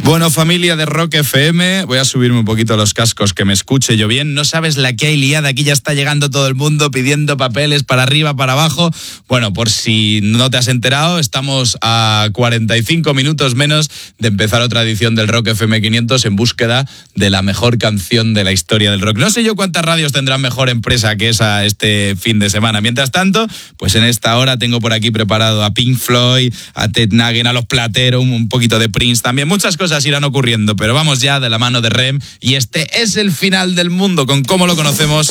Bueno, familia de Rock FM, voy a subirme un poquito los cascos que me escuche yo bien. No sabes la que hay liada, aquí ya está llegando todo el mundo pidiendo papeles para arriba, para abajo. Bueno, por si no te has enterado, estamos a 45 minutos menos de empezar otra edición del Rock FM 500 en búsqueda de la mejor canción de la historia del rock. No sé yo cuántas radios tendrán mejor empresa que esa este fin de semana. Mientras tanto, pues en esta hora tengo por aquí preparado a Pink Floyd, a Ted Nugent, a Los Plateros, un poquito de Prince también. Muchas cosas irán ocurriendo, pero vamos ya de la mano de REM y este es el final del mundo con cómo lo conocemos